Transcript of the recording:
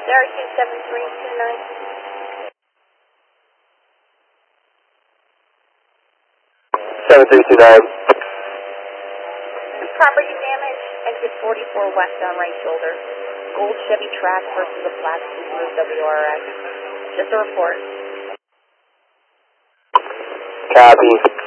7329. Property damage, exit 44 west on right shoulder. Gold Chevy Trax versus a black Subaru WRX. Just a report. Copy.